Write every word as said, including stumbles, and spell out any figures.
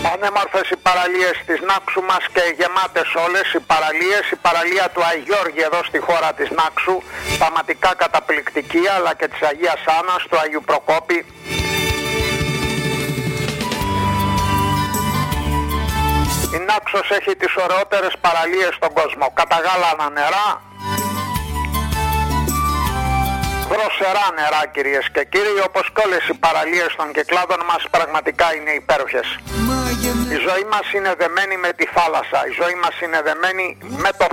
Πανέμορφες οι παραλίες της Νάξου μας και γεμάτες όλες οι παραλίες. Η παραλία του Αγιώργη εδώ στη χώρα της Νάξου, πραγματικά καταπληκτική, αλλά και της Αγίας Άννας, του Αγίου Προκόπη. Η Νάξος έχει τις ωραιότερες παραλίες στον κόσμο. Καταγάλανα νερά, δροσερά νερά κυρίες και κύριοι, όπως και όλες οι παραλίες των Κυκλάδων μας πραγματικά είναι υπέροχες. Η ζωή μας είναι δεμένη με τη θάλασσα, η ζωή μας είναι δεμένη με το